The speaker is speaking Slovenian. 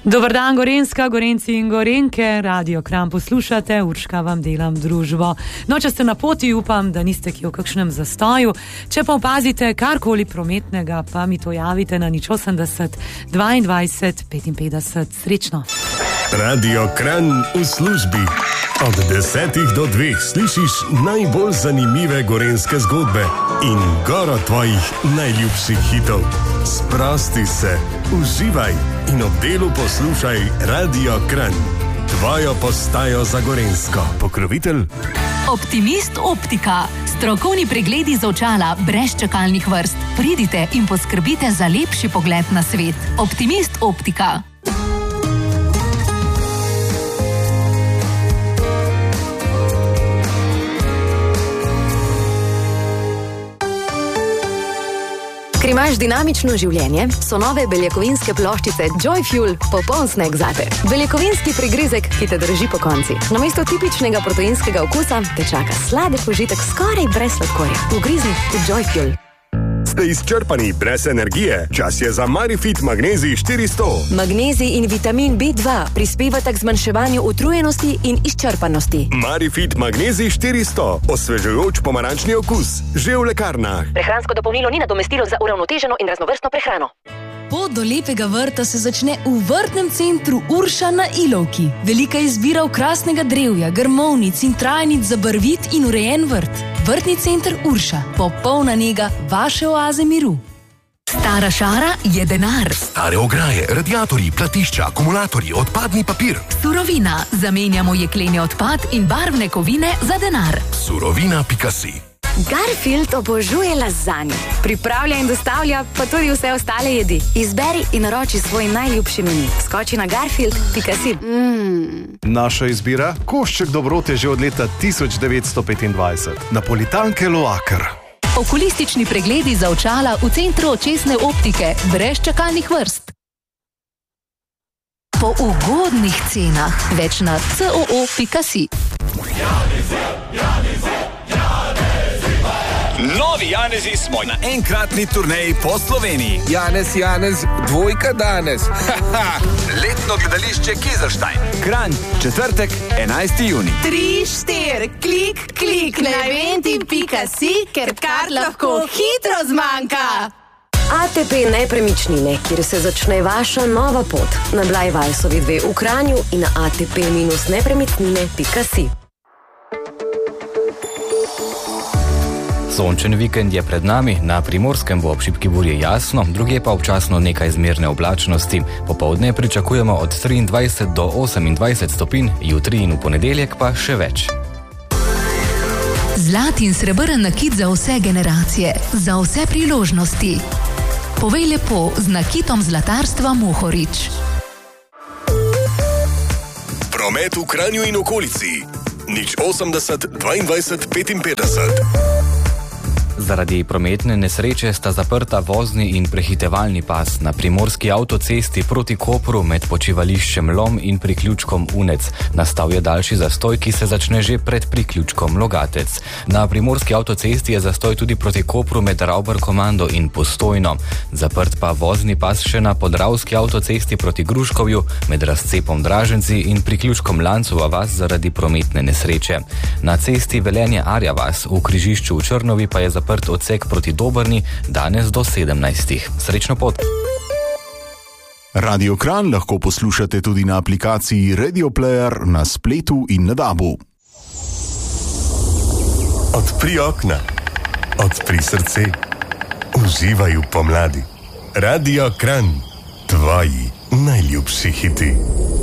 Dober dan, Gorenjska, Gorenjci in Gorenjke, Radio Kranj poslušate, Urška vam delam družbo. No, če ste na poti, upam, da niste kje v kakšnem zastoju. Če pa opazite karkoli prometnega, pa mi to javite na 080 22 55. Srečno. Radio Kranj v službi. Od 10 do 2 slišiš najbolj zanimive gorenjske zgodbe in goro tvojih najljubših hitov. Sprosti se, uživaj in ob delu poslušaj Radio Kranj. Tvojo postajo za Gorenjsko. Pokrovitelj Optimist Optika. Strokovni pregledi z očala brez čakalnih vrst. Pridite in poskrbite za lepši pogled na svet. Optimist Optika. Ker imaš dinamično življenje, so nove beljakovinske ploščice Joyfuel popoln snack zate. Beljakovinski prigrizek, ki te drži po konci. Namesto tipičnega proteinskega okusa te čaka sladek užitek skoraj brez sladkorja. Ugrizni v Joyfuel. ste izčrpani brez energije. Čas je za Marifit Magnezij 400. Magnezij in vitamin B2 prispevata k zmanjševanju utrujenosti in izčrpanosti. Marifit Magnezij 400. Osvežujoč pomarančni okus. Že v lekarnah. Prehransko dopolnilo ni nadomestilo za uravnoteženo in raznovrstno prehrano. Pot do lepega vrta se začne v vrtnem centru Urša na Ilovki. Velika izbira okrasnega drevja, grmovnic in trajnic za barvit in urejen vrt. Vrtni center Urša. Popolna nega vaše oaze miru. Stara šara je denar. Stare ograje, radiatorji, platišča, akumulatorji, odpadni papir. Surovina. Zamenjamo jekleni odpad in barvne kovine za denar. Surovina.si. Garfield obožuje lazanjo. Pripravlja in dostavlja pa tudi vse ostale jedi. Izberi in naroči svoj najljubši meni. Skoči na garfield.si. Naša izbira? Košček dobrote že od leta 1925. Napolitanke Loaker. Okulistični pregledi za očala v centru očesne optike. Brez čakalnih vrst. Po ugodnih cenah. Več na coo.si. Novi Janezi smo na enkratni turneji po Sloveniji. Janez, dvojka danes. Letno gledališče Kizerstein. Kranj, četrtek, 11. juni. 3, 4, klik na eventi.si, ker kar lahko hitro zmanjka. ATP Nepremičnine, kjer se začne vaša nova pot. Na Blajvalsovi 2 v Kranju in na atp-nepremičnine.si. Sončen vikend je pred nami, na Primorskem bo ob šibki burji jasno, drugje pa občasno nekaj zmerne oblačnosti. Popoldne pričakujemo od 23 do 28 stopinj, jutri in v ponedeljek pa še več. Zlat in srebrn nakit za vse generacije, za vse priložnosti. Povej lepo z nakitom zlatarstva Mohorič. Promet v Kranju in okolici. 080 22 55. Zaradi prometne nesreče sta zaprta vozni in prehitevalni pas na primorski avtocesti proti Kopru med počivališčem Lom in priključkom Unec. Nastal je daljši zastoj, ki se začne že pred priključkom Logatec. Na primorski avtocesti je zastoj tudi proti Kopru med Ravbar-Komando in Postojno. Zaprt pa vozni pas še na podravski avtocesti proti Gruškovju med razcepom Draženci in priključkom Lancova vas zaradi prometne nesreče. Na cesti Velenje-Arja vas v križišču v Črnovi pa je zaprt odsek proti Dobrni danes do 17. Srečno pot! Radio Kranj lahko poslušate tudi na aplikaciji Radio Player na spletu in na DAB-u. Odpri okna, odpri srce, uživaj v pomladi. Radio Kranj, tvoji najljubši hiti.